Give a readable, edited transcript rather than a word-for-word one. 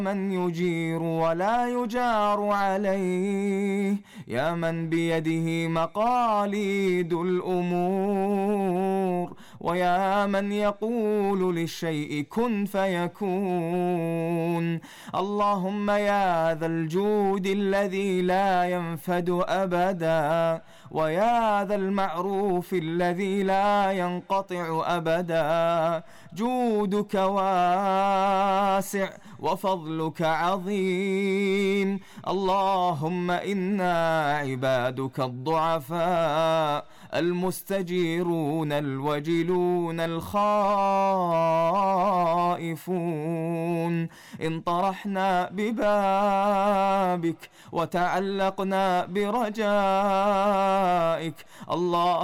من يجير ولا يجار عليه، يا من بيده مقاليد الأمور، ويا من يقول للشيء كن فيكون. اللهم يا ذا الجود الذي لا ينفد أبدا، ويا ذا المعروف الذي لا ينقطع أبدا، جودك واسع وفضلك عظيم. اللهم إنا عبادك الضعفاء المستجيرون الوجلون الخائفون، انطرحنا ببابك وتعلقنا برجائك. الله